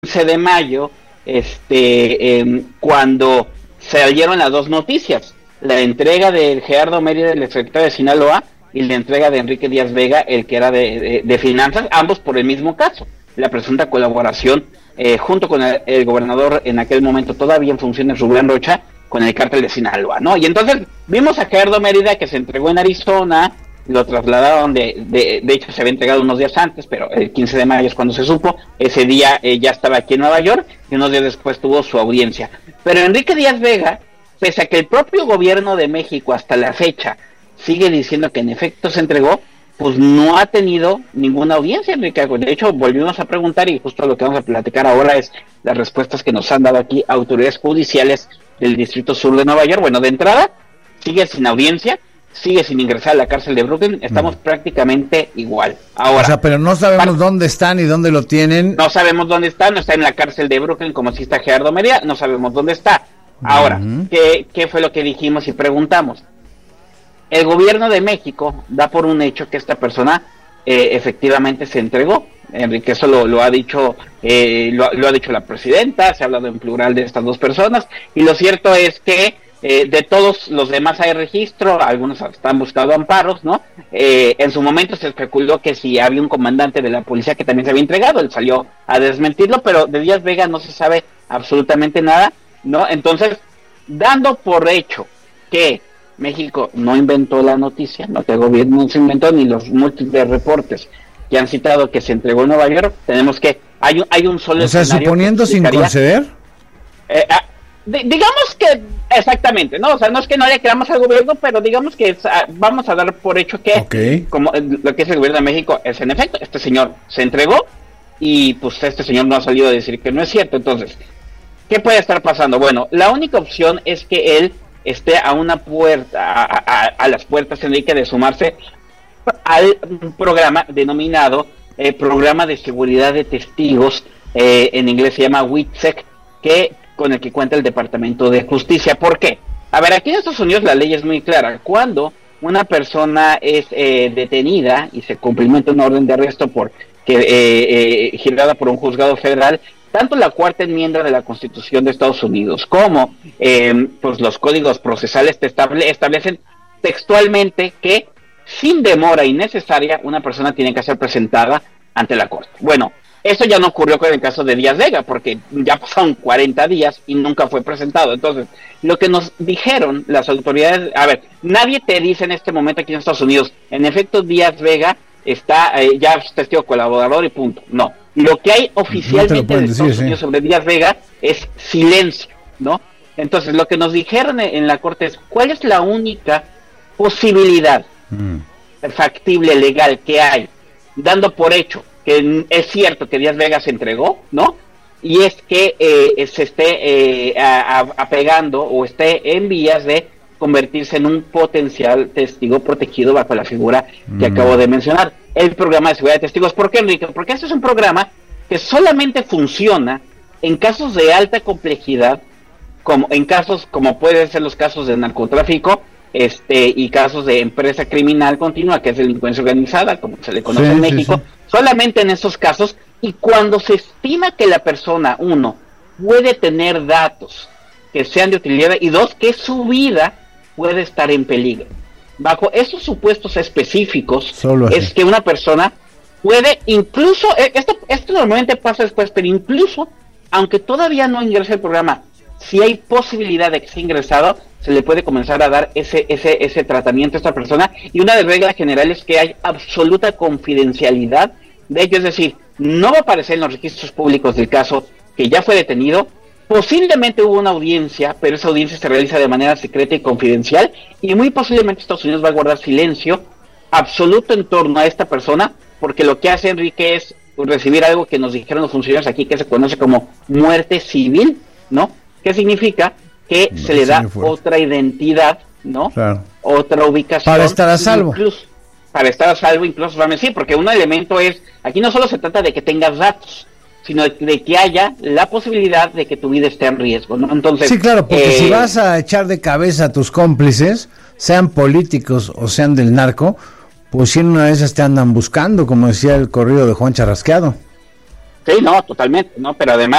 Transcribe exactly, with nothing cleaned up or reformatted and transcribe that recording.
quince de mayo, este, eh, cuando salieron las dos noticias, la entrega de Gerardo Mérida, el secretario de Sinaloa, y la entrega de Enrique Díaz Vega, el que era de, de, de finanzas, ambos por el mismo caso, la presunta colaboración eh, junto con el, el gobernador en aquel momento todavía en funciones, Rubén Rocha, con el cártel de Sinaloa, ¿no? Y entonces vimos a Gerardo Mérida que se entregó en Arizona, lo trasladaron, de, de, de hecho se había entregado unos días antes, pero el quince de mayo es cuando se supo, ese día eh, ya estaba aquí en Nueva York, y unos días después tuvo su audiencia. Pero Enrique Díaz Vega, pese a que el propio gobierno de México hasta la fecha sigue diciendo que en efecto se entregó, pues no ha tenido ninguna audiencia, Enrique. De hecho, volvimos a preguntar, y justo lo que vamos a platicar ahora es las respuestas que nos han dado aquí autoridades judiciales del Distrito Sur de Nueva York. Bueno, de entrada, sigue sin audiencia, sigue sin ingresar a la cárcel de Brooklyn, estamos mm. prácticamente igual. Ahora, o sea, pero no sabemos para, dónde están y dónde lo tienen. No sabemos dónde está, no está en la cárcel de Brooklyn como si está Gerardo Mérida, no sabemos dónde está. Ahora, uh-huh. ¿qué, ¿qué fue lo que dijimos y preguntamos? El gobierno de México da por un hecho que esta persona eh, efectivamente se entregó. Enrique, eso lo, lo ha dicho eh, lo, lo ha dicho la presidenta, se ha hablado en plural de estas dos personas, y lo cierto es que eh, de todos los demás hay registro, algunos están buscando amparos, ¿no? Eh, en su momento se especuló que si había un comandante de la policía que también se había entregado, él salió a desmentirlo, pero de Díaz Vega no se sabe absolutamente nada, ¿no? Entonces, dando por hecho que México no inventó la noticia, no que el gobierno no se inventó, ni los múltiples reportes que han citado que se entregó en Nueva York, tenemos que, hay un, hay un solo o sea, suponiendo sin conceder. Eh, ah, de, digamos que, exactamente, ¿no? O sea, no es que no le creamos al gobierno, pero digamos que es, ah, vamos a dar por hecho que, okay. como eh, lo que es el gobierno de México, es en efecto, este señor se entregó, y pues este señor no ha salido a decir que no es cierto. Entonces, ¿qué puede estar pasando? Bueno, la única opción es que él esté a una puerta, a, a, a las puertas, Enrique, de sumarse al programa denominado eh, Programa de Seguridad de Testigos, eh, en inglés se llama WITSEC, que con el que cuenta el Departamento de Justicia. ¿Por qué? A ver, aquí en Estados Unidos la ley es muy clara. Cuando una persona es eh, detenida y se cumplimenta una orden de arresto por que eh, eh, girada por un juzgado federal, tanto la cuarta enmienda de la Constitución de Estados Unidos como eh, pues los códigos procesales te estable, establecen textualmente que sin demora innecesaria una persona tiene que ser presentada ante la corte. Bueno, eso ya no ocurrió con el caso de Díaz Vega, porque ya pasaron cuarenta días y nunca fue presentado. Entonces, lo que nos dijeron las autoridades, a ver, nadie te dice en este momento aquí en Estados Unidos, en efecto Díaz Vega está eh, ya es testigo colaborador y punto. No, lo que hay oficialmente no de Estados decir, Unidos sí. sobre Díaz Vega es silencio, ¿no? Entonces, lo que nos dijeron en la corte es, ¿cuál es la única posibilidad mm. factible, legal que hay, dando por hecho que es cierto que Díaz Vega se entregó, ¿no? Y es que eh, se esté eh, a, a, apegando o esté en vías de convertirse en un potencial testigo protegido bajo la figura que mm. acabo de mencionar, el programa de seguridad de testigos. ¿Por qué, Enrique? Porque este es un programa que solamente funciona en casos de alta complejidad, como en casos como pueden ser los casos de narcotráfico, este y casos de empresa criminal continua, que es delincuencia organizada, como se le conoce sí, en México, sí, sí. solamente en esos casos, y cuando se estima que la persona, uno, puede tener datos que sean de utilidad, y dos, que su vida puede estar en peligro. Bajo esos supuestos específicos, es que una persona puede incluso, esto, esto normalmente pasa después, pero incluso, aunque todavía no ingrese el programa, si hay posibilidad de que sea ingresado, se le puede comenzar a dar ese ese ese tratamiento a esta persona, y una de las reglas generales es que hay absoluta confidencialidad de ello, es decir, no va a aparecer en los registros públicos del caso que ya fue detenido. Posiblemente hubo una audiencia, pero esa audiencia se realiza de manera secreta y confidencial, y muy posiblemente Estados Unidos va a guardar silencio absoluto en torno a esta persona, porque lo que hace Enrique es recibir algo que nos dijeron los funcionarios aquí, que se conoce como muerte civil, ¿no? ¿Qué significa? Que no, se le da otra identidad, ¿no? Claro. Otra ubicación. Para estar a salvo. Incluso, para estar a salvo, incluso, vamos a decir, porque un elemento es, aquí no solo se trata de que tengas datos, sino de, de que haya la posibilidad de que tu vida esté en riesgo, ¿no? Entonces, sí, claro, porque eh, si vas a echar de cabeza a tus cómplices, sean políticos o sean del narco, pues si en una de esas te andan buscando, como decía el corrido de Juan Charrasqueado. Sí, no, totalmente, ¿no? Pero además